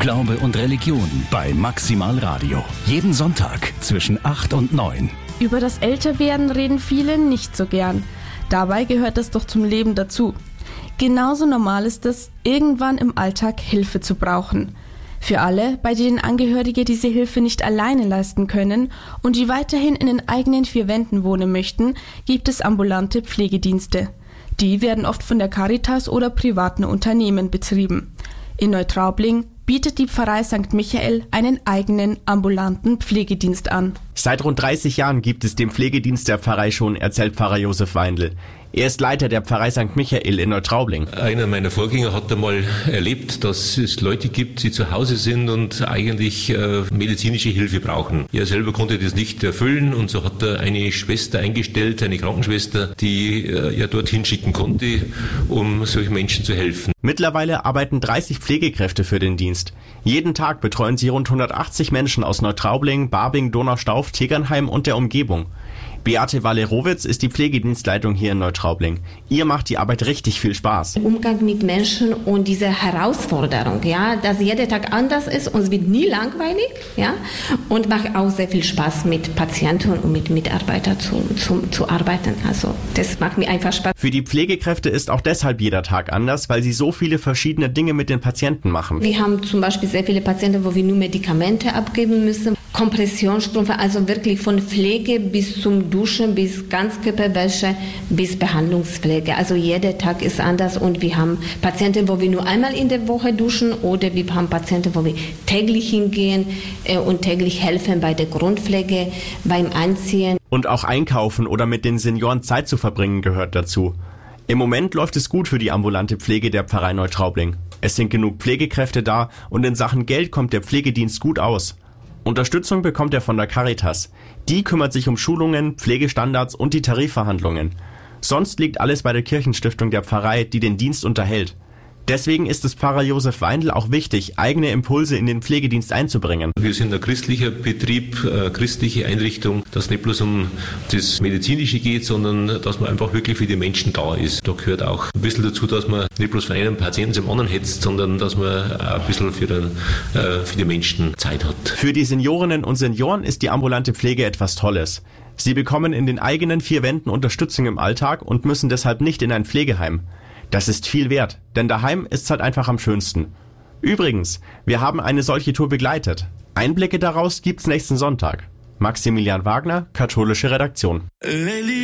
Glaube und Religion bei Maximal Radio. Jeden Sonntag zwischen 8 und 9. Über das Älterwerden reden viele nicht so gern. Dabei gehört es doch zum Leben dazu. Genauso normal ist es, irgendwann im Alltag Hilfe zu brauchen. Für alle, bei denen Angehörige diese Hilfe nicht alleine leisten können und die weiterhin in den eigenen 4 Wänden wohnen möchten, gibt es ambulante Pflegedienste. Die werden oft von der Caritas oder privaten Unternehmen betrieben. In Neutraubling bietet die Pfarrei St. Michael einen eigenen ambulanten Pflegedienst an. Seit rund 30 Jahren gibt es den Pflegedienst der Pfarrei schon, erzählt Pfarrer Josef Weindl. Er ist Leiter der Pfarrei St. Michael in Neutraubling. Einer meiner Vorgänger hat einmal erlebt, dass es Leute gibt, die zu Hause sind und eigentlich medizinische Hilfe brauchen. Er selber konnte das nicht erfüllen und so hat er eine Schwester eingestellt, eine Krankenschwester, die er dorthin schicken konnte, um solchen Menschen zu helfen. Mittlerweile arbeiten 30 Pflegekräfte für den Dienst. Jeden Tag betreuen sie rund 180 Menschen aus Neutraubling, Barbing, Donaustauf, Tegernheim und der Umgebung. Beate Wallerowitz ist die Pflegedienstleitung hier in Neutraubling. Ihr macht die Arbeit richtig viel Spaß. Umgang mit Menschen und diese Herausforderung, ja, dass jeder Tag anders ist und es wird nie langweilig, ja, und macht auch sehr viel Spaß mit Patienten und mit Mitarbeitern zu arbeiten. Also das macht mir einfach Spaß. Für die Pflegekräfte ist auch deshalb jeder Tag anders, weil sie so viele verschiedene Dinge mit den Patienten machen. Wir haben zum Beispiel sehr viele Patienten, wo wir nur Medikamente abgeben müssen. Kompressionsstrümpfe, also wirklich von Pflege bis zum Duschen, bis Ganzkörperwäsche, bis Behandlungspflege. Also jeder Tag ist anders und wir haben Patienten, wo wir nur einmal in der Woche duschen oder wir haben Patienten, wo wir täglich hingehen und täglich helfen bei der Grundpflege, beim Anziehen. Und auch einkaufen oder mit den Senioren Zeit zu verbringen gehört dazu. Im Moment läuft es gut für die ambulante Pflege der Pfarrei Neutraubling. Es sind genug Pflegekräfte da und in Sachen Geld kommt der Pflegedienst gut aus. Unterstützung bekommt er von der Caritas. Die kümmert sich um Schulungen, Pflegestandards und die Tarifverhandlungen. Sonst liegt alles bei der Kirchenstiftung der Pfarrei, die den Dienst unterhält. Deswegen ist es Pfarrer Josef Weindl auch wichtig, eigene Impulse in den Pflegedienst einzubringen. Wir sind ein christlicher Betrieb, christliche Einrichtung, dass nicht bloß um das Medizinische geht, sondern dass man einfach wirklich für die Menschen da ist. Da gehört auch ein bisschen dazu, dass man nicht bloß von einem Patienten zum anderen hetzt, sondern dass man auch ein bisschen für die Menschen Zeit hat. Für die Seniorinnen und Senioren ist die ambulante Pflege etwas Tolles. Sie bekommen in den eigenen 4 Wänden Unterstützung im Alltag und müssen deshalb nicht in ein Pflegeheim. Das ist viel wert, denn daheim ist's halt einfach am schönsten. Übrigens, wir haben eine solche Tour begleitet. Einblicke daraus gibt's nächsten Sonntag. Maximilian Wagner, Katholische Redaktion.